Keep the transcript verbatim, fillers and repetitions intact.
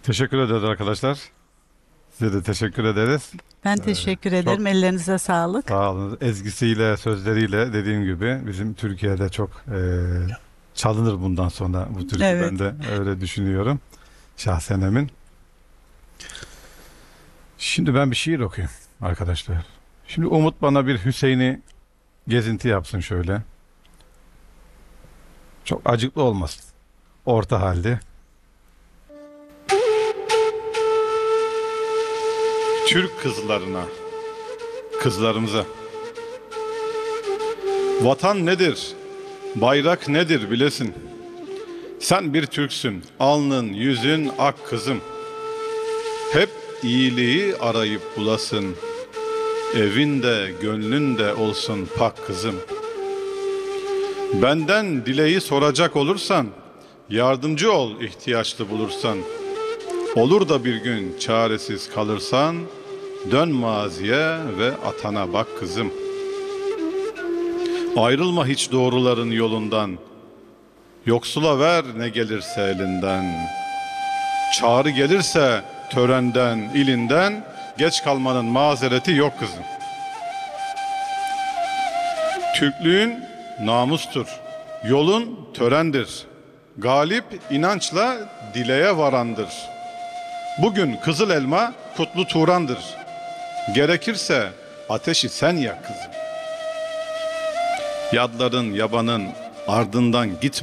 Teşekkür ederiz arkadaşlar. Size de teşekkür ederiz. Ben Ee, teşekkür çok ederim. Ellerinize sağlık. sağ olun. Ezgisiyle, sözleriyle dediğim gibi bizim Türkiye'de çok e, çalınır bundan sonra bu türkü. Evet. Ben de öyle düşünüyorum. Şahsen emin. Şimdi ben bir şiir okuyayım arkadaşlar. Şimdi Umut bana bir Hüseyin'i gezinti yapsın şöyle. Çok acıklı olmasın. Orta halde. Türk kızlarına, kızlarımıza. Vatan nedir? Bayrak nedir bilesin. Sen bir Türksün, alnın yüzün ak kızım. Hep iyiliği arayıp bulasın. Evinde gönlünde olsun pak kızım. Benden dileği soracak olursan, yardımcı ol ihtiyaçlı bulursan. Olur da bir gün çaresiz kalırsan, dön maziye ve atana bak kızım. Ayrılma hiç doğruların yolundan. Yoksula ver ne gelirse elinden. Çağrı gelirse törenden, ilinden, geç kalmanın mazereti yok kızım. Türklüğün namustur, yolun törendir. Galip inançla dileğe varandır. Bugün kızıl elma kutlu Turan'dır. Gerekirse ateşi sen yak kızım. Yadların, yabanın ardından gitme.